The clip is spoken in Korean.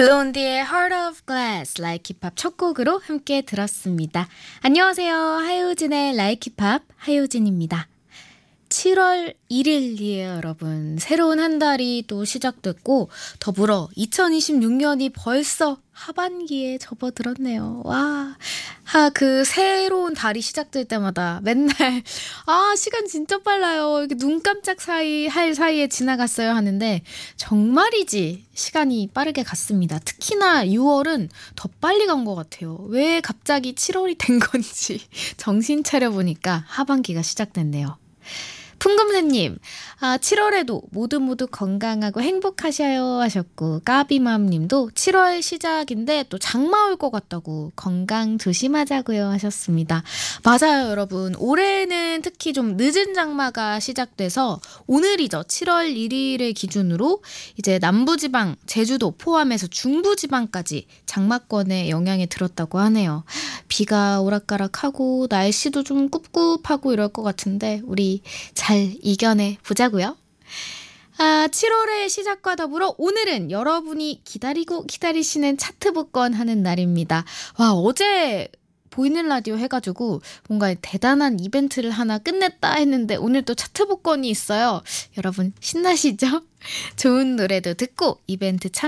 블론디의 Heart of Glass Like 힙합 첫 곡으로 함께 들었습니다. 안녕하세요. 하효진의 Like 힙합 하효진입니다. 7월 1일이에요, 여러분. 새로운 한 달이 또 시작됐고 더불어 2026년이 벌써 하반기에 접어들었네요. 와, 그 새로운 달이 시작될 때마다 맨날 시간 진짜 빨라요. 이렇게 눈 깜짝 할 사이에 지나갔어요 하는데 정말이지 시간이 빠르게 갔습니다. 특히나 6월은 더 빨리 간 것 같아요. 왜 갑자기 7월이 된 건지 정신 차려보니까 하반기가 시작됐네요. 풍금새님, 7월에도 모두 건강하고 행복하셔요 하셨고, 까비맘님도 7월 시작인데 또 장마 올 것 같다고 건강 조심하자고요 하셨습니다. 맞아요, 여러분. 올해는 특히 좀 늦은 장마가 시작돼서 오늘이죠. 7월 1일을 기준으로 이제 남부지방, 제주도 포함해서 중부지방까지 장마권의 영향이 들었다고 하네요. 비가 오락가락하고 날씨도 좀 꿉꿉하고 이럴 것 같은데 우리 잘 이겨내 보자고요. 7월의 시작과 더불어 오늘은 여러분이 기다리시는 차트 복권하는 날입니다. 와, 어제 보이는 라디오 해가지고 뭔가 대단한 이벤트를 하나 끝냈다 했는데 오늘 또 차트 복권이 있어요. 여러분 신나시죠? 좋은 노래도 듣고 이벤트